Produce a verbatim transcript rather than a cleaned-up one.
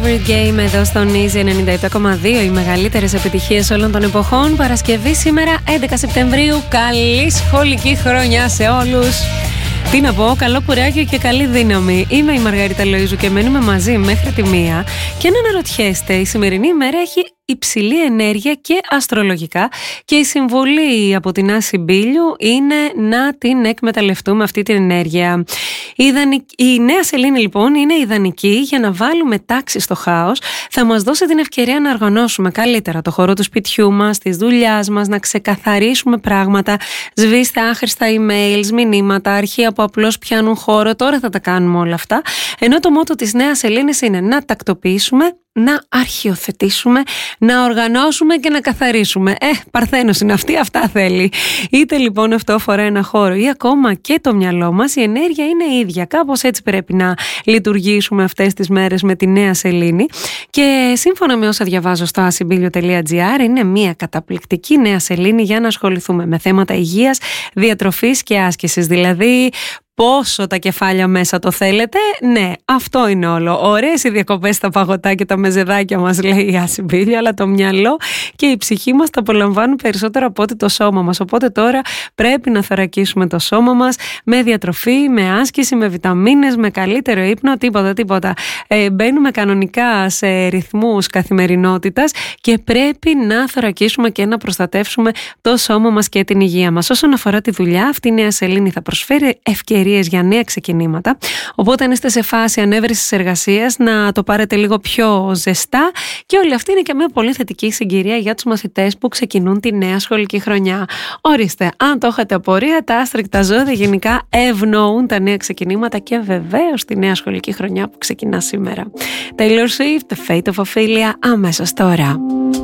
Game εδώ στον Easy ενενήντα επτά κόμμα δύο, οι μεγαλύτερες επιτυχίες όλων των εποχών. Παρασκευή σήμερα έντεκα Σεπτεμβρίου. Καλή σχολική χρονιά σε όλους. Τι να πω, καλό κουράγιο και καλή δύναμη. Είμαι η Μαργαρίτα Λοΐζου και μένουμε μαζί μέχρι τη μία. Και αν αναρωτιέστε, η σημερινή ημέρα έχει υψηλή ενέργεια και αστρολογικά και η συμβουλή από την Άση Μπίλιου είναι να την εκμεταλλευτούμε αυτή την ενέργεια. Η, ιδανική, η νέα σελήνη λοιπόν είναι ιδανική για να βάλουμε τάξη στο χάος. Θα μας δώσει την ευκαιρία να οργανώσουμε καλύτερα το χώρο του σπιτιού μας, της δουλειάς μας, να ξεκαθαρίσουμε πράγματα, σβήστε άχρηστα emails, μηνύματα, αρχεία που απλώς πιάνουν χώρο. Τώρα θα τα κάνουμε όλα αυτά. Ενώ το μότο της νέας σελήνης είναι να τακτοποιήσουμε, να αρχιοθετήσουμε, να οργανώσουμε και να καθαρίσουμε. Ε, παρθένος είναι αυτή, αυτά θέλει. Είτε λοιπόν αυτό αφορά ένα χώρο ή ακόμα και το μυαλό μας, η ενέργεια είναι ίδια. Κάπως έτσι πρέπει να λειτουργήσουμε αυτές τις μέρες με τη νέα σελήνη. Και σύμφωνα με όσα διαβάζω στο asibilio τελεία gr, είναι μια καταπληκτική νέα σελήνη για να ασχοληθούμε με θέματα υγείας, διατροφής και άσκησης. Δηλαδή, πόσο τα κεφάλια μέσα το θέλετε, ναι, αυτό είναι όλο. Ωραίες οι διακοπές στα παγωτά και τα μεζεδάκια μας, λέει η Άση Μπίλιου, αλλά το μυαλό και η ψυχή μας τα απολαμβάνουν περισσότερο από ότι το σώμα μας. Οπότε τώρα πρέπει να θωρακίσουμε το σώμα μας με διατροφή, με άσκηση, με βιταμίνες, με καλύτερο ύπνο, τίποτα, τίποτα. Ε, μπαίνουμε κανονικά σε ρυθμούς καθημερινότητας και πρέπει να θωρακίσουμε και να προστατεύσουμε το σώμα μας και την υγεία μας. Όσον αφορά τη δουλειά, αυτή η νέα σελήνη θα προσφέρει ευκαιρίες για νέα ξεκινήματα, οπότε αν είστε σε φάση ανέβρεσης εργασίας, να το πάρετε λίγο πιο ζεστά, και όλη αυτή είναι και μια πολύ θετική συγκυρία για τους μαθητές που ξεκινούν τη νέα σχολική χρονιά. Ορίστε, αν το είχατε απορία, τα άστρικτα ζώδια γενικά ευνοούν τα νέα ξεκινήματα και βεβαίως τη νέα σχολική χρονιά που ξεκινά σήμερα. Taylor Swift, The Fate of Ophelia, αμέσως τώρα.